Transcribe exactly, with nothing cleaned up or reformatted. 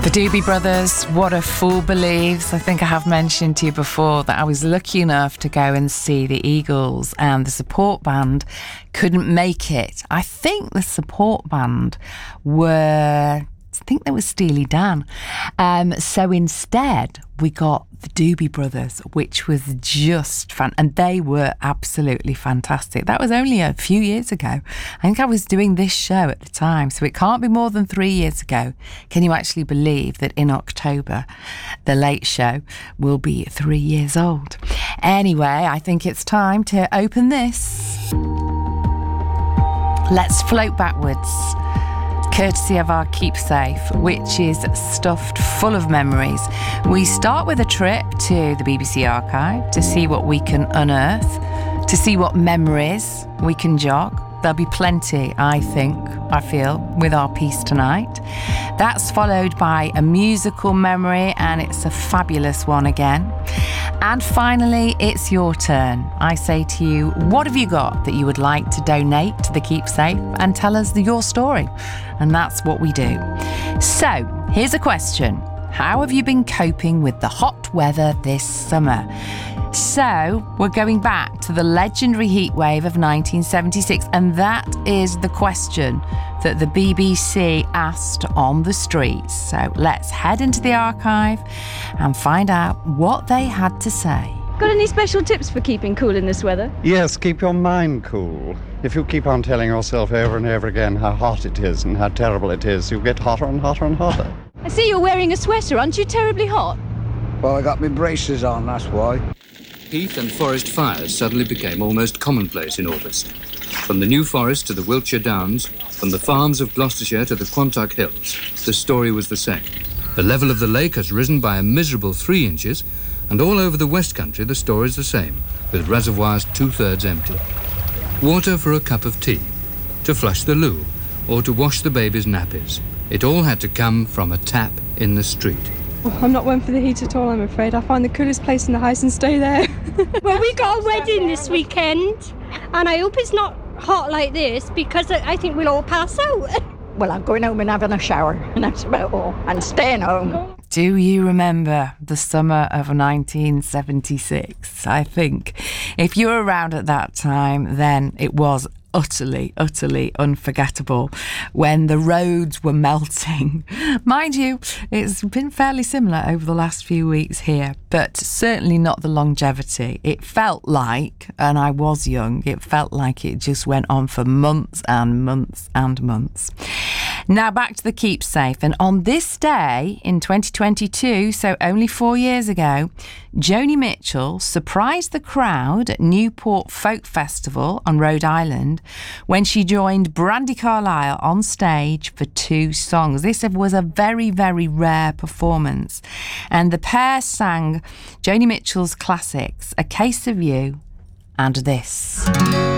The Doobie Brothers, What a Fool Believes. I think I have mentioned to you before that I was lucky enough to go and see the Eagles, and the support band couldn't make it. I think the support band were... I think there was Steely Dan. Um, so instead, we got the Doobie Brothers, which was just fun. And they were absolutely fantastic. That was only a few years ago. I think I was doing this show at the time, so it can't be more than three years ago. Can you actually believe that in October, The Late Show will be three years old? Anyway, I think it's time to open this. Let's float backwards, courtesy of our keepsafe, which is stuffed full of memories. We start with a trip to the B B C archive to see what we can unearth, to see what memories we can jog. There'll be plenty, I think, I feel, with our piece tonight. That's followed by a musical memory, and it's a fabulous one again. And finally, it's your turn. I say to you, what have you got that you would like to donate to the keepsafe, and tell us the, your story? And that's what we do. So, here's a question. How have you been coping with the hot weather this summer? So, we're going back to the legendary heatwave of nineteen seventy-six, and that is the question that the B B C asked on the streets. So, let's head into the archive and find out what they had to say. Got any special tips for keeping cool in this weather? Yes, keep your mind cool. If you keep on telling yourself over and over again how hot it is and how terrible it is, you'll get hotter and hotter and hotter. I see you're wearing a sweater. Aren't you terribly hot? Well, I got my braces on, that's why. Heath and forest fires suddenly became almost commonplace in August. From the New Forest to the Wiltshire Downs, from the farms of Gloucestershire to the Quantock Hills, the story was the same. The level of the lake has risen by a miserable three inches, and all over the West Country the story is the same, with reservoirs two-thirds empty. Water for a cup of tea, to flush the loo, or to wash the baby's nappies. It all had to come from a tap in the street. Oh, I'm not one for the heat at all, I'm afraid. I find the coolest place in the house and stay there. Well, we got a wedding this weekend, and I hope it's not hot like this, because I think we'll all pass out. Well, I'm going home and having a shower, and that's about all. And staying home. Do you remember the summer of nineteen seventy-six? I think if you were around at that time, then it was utterly, utterly unforgettable when the roads were melting. Mind you, it's been fairly similar over the last few weeks here, but certainly not the longevity. It felt like, and I was young, it felt like it just went on for months and months and months. Now back to the keepsafe, and on this day in twenty twenty-two, so only four years ago, Joni Mitchell surprised the crowd at Newport Folk Festival on Rhode Island when she joined Brandi Carlile on stage for two songs. This was a very, very rare performance, and the pair sang Joni Mitchell's classics, A Case of You and this.